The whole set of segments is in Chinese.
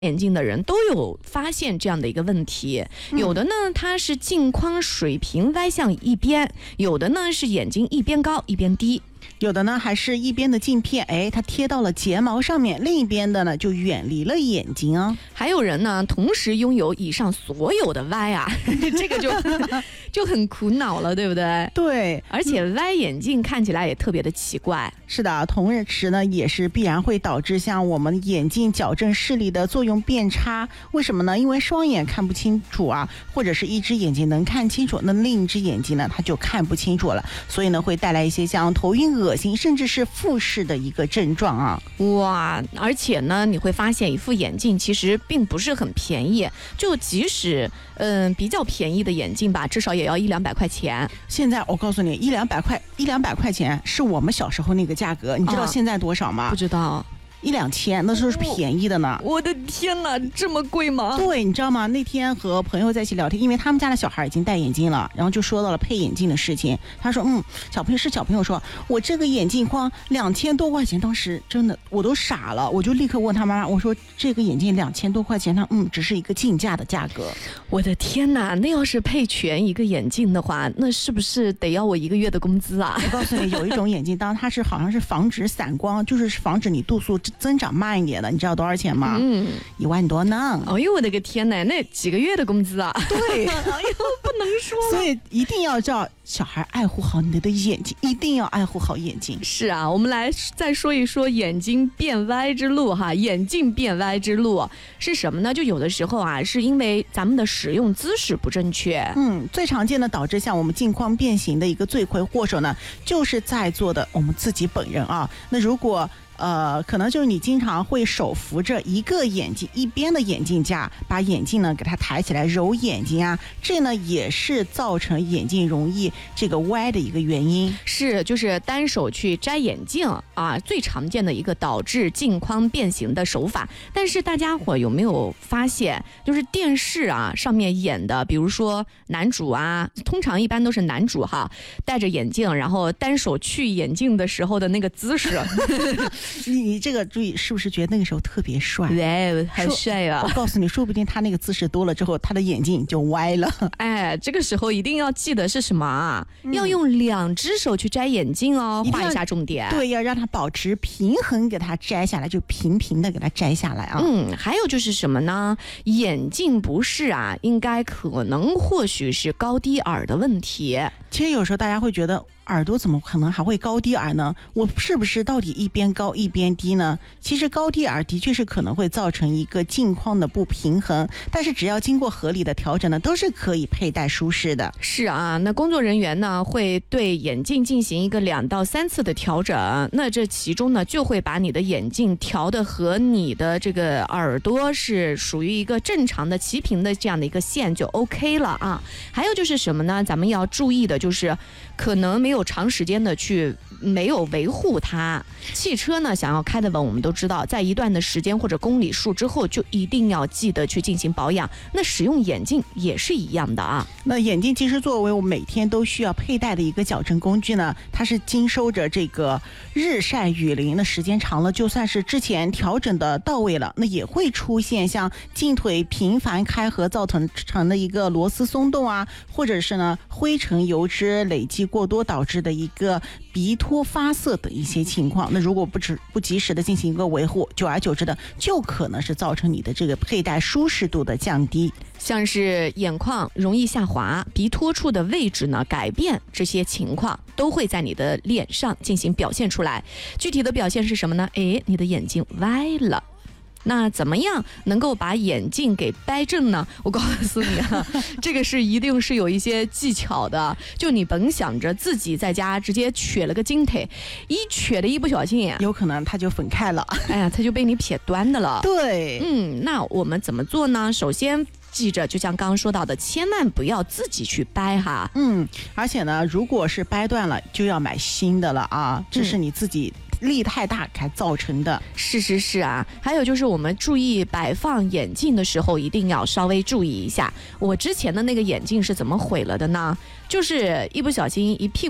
眼镜的人都有发现这样的一个问题，有的呢它是镜框水平歪向一边，有的呢是眼睛一边高一边低， 有的呢还是一边的镜片它贴到了睫毛上面，另一边的呢就远离了眼睛啊。 还有人呢同时拥有以上所有的歪啊这个就很苦恼了，对不对？ 对， 而且歪眼镜看起来也特别的奇怪。 是的，同时呢也是必然会导致像我们眼镜矫正视力的作用变差。为什么呢？因为双眼看不清楚啊，或者是一只眼睛能看清楚，那另一只眼睛呢它就看不清楚了，所以呢会带来一些像头晕恶心甚至是复视的一个症状啊。 哇，而且呢你会发现一副眼镜其实并不是很便宜，就即使比较便宜的眼镜吧，至少也要100-200块钱。 现在我告诉你，100-200块钱是我们小时候那个价格，你知道现在多少吗？ 不知道。 1-2千，那时候是便宜的呢。 我的天哪，这么贵吗？ 对，你知道吗？那天和朋友在一起聊天，因为他们家的小孩已经戴眼镜了，然后就说到了配眼镜的事情。他说小朋友说我这个眼镜框2000多块钱，当时真的我都傻了，我就立刻问他妈妈，我说这个眼镜2000多块钱，他只是一个进价的价格。 我的天哪，那要是配全一个眼镜的话，那是不是得要我1个月的工资啊？ 我告诉你，有一种眼镜，当然它是好像是防止散光，就是防止你度数增长慢一点的，你知道多少钱吗？1万多呢。 哎呦我的个天哪，那几个月的工资啊！ 对， 哎呦不能说了。 所以一定要叫小孩爱护好你的眼睛，一定要爱护好眼睛。 是啊，我们来再说一说眼睛变歪之路哈。眼镜变歪之路是什么呢？就有的时候啊，是因为咱们的使用姿势不正确。 最常见的导致像我们镜框变形的一个罪魁祸首呢，就是在座的我们自己本人啊。那如果可能就是你经常会手扶着一个眼睛一边的眼镜架，把眼镜呢给它抬起来揉眼睛啊，这呢也是造成眼镜容易这个歪的一个原因。 是，就是单手去摘眼镜啊，最常见的一个导致镜框变形的手法。但是大家伙有没有发现，就是电视啊上面演的，比如说男主啊，通常一般都是男主哈，戴着眼镜，然后单手去眼镜的时候的那个姿势你这个注意，是不是觉得那个时候特别帅？ 对，很帅啊！ 我告诉你，说不定他那个姿势多了之后，他的眼镜就歪了。 哎，这个时候一定要记得是什么啊？要用2只手去摘眼镜哦，画一下重点。 对，要让它保持平衡，给它摘下来，就平平的给它摘下来啊。 还有就是什么呢？眼镜不适啊，应该可能或许是高低耳的问题。 其实有时候大家会觉得，耳朵怎么可能还会高低耳呢？我是不是到底一边高一边低呢？其实高低耳的确是可能会造成一个镜框的不平衡，但是只要经过合理的调整呢，都是可以佩戴舒适的。 是啊，那工作人员呢会对眼镜进行一个2到3次的调整，那这其中呢就会把你的眼镜调的和你的这个耳朵是属于一个正常的齐平的这样的一个线就 OK 了啊。还有就是什么呢？咱们要注意的就是可能没有长时间的去没有维护它。汽车呢想要开得稳，我们都知道在一段的时间或者公里数之后就一定要记得去进行保养，那使用眼镜也是一样的啊。 那眼镜其实作为我每天都需要佩戴的一个矫正工具呢，它是经受着这个日晒雨淋的时间长了，就算是之前调整的到位了，那也会出现像镜腿频繁开合造成的一个螺丝松动啊，或者是呢灰尘油脂累积过多导致的一个鼻脱发涩等一些情况。那如果不及时的进行一个维护，久而久之的就可能是造成你的这个佩戴舒适度的降低， 像是眼眶容易下滑、鼻托处的位置呢改变，这些情况都会在你的脸上进行表现出来。具体的表现是什么呢？你的眼睛歪了。那怎么样能够把眼镜给掰正呢？我告诉你啊，这个是一定是有一些技巧的。就你甭想着自己在家直接取了个镜腿，一取的一不小心， 有可能它就粉开了。 哎呀，它就被你撇端的了。 对， 那我们怎么做呢？首先记着，就像刚刚说到的，千万不要自己去掰哈。 而且呢，如果是掰断了，就要买新的了啊，这是你自己力太大才造成的。 是啊，还有就是我们注意摆放眼镜的时候一定要稍微注意一下。我之前的那个眼镜是怎么毁了的呢？就是一不小心一屁股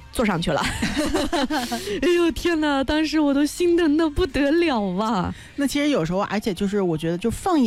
坐上去了。哎呦天哪，当时我都心疼的不得了啊。 那其实有时候，而且就是我觉得就放眼